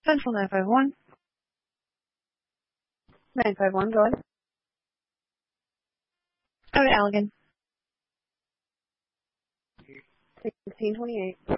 Central 951. 951, go ahead. Out at Allegan. 1628.